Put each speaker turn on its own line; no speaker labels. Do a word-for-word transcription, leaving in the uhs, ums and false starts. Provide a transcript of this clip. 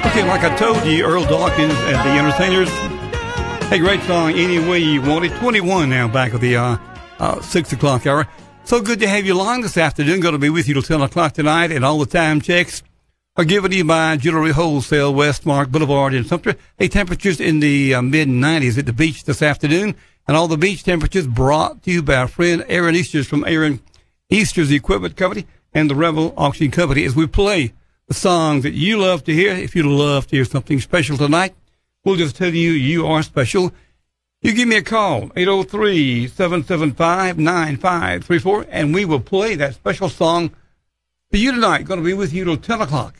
Okay, like I told you, Earl Dawkins and the Entertainers. Hey, great song, Any Way You Want It. twenty-one now, back at the uh, uh, six o'clock hour. So good to have you along this afternoon. Going to be with you till ten o'clock tonight, and all the time checks are given to you by Jewelry Wholesale, Westmark Boulevard in Sumter. Hey, temperatures in the uh, mid nineties at the beach this afternoon, and all the beach temperatures brought to you by our friend Aaron Easters from Aaron Easters Equipment Company and the Rebel Auction Company as we play the songs that you love to hear. If you'd love to hear something special tonight, we'll just tell you you are special. You give me a call, eight oh three, seven seven five, nine five three four, and we will play that special song for you tonight. Going to be with you till ten o'clock.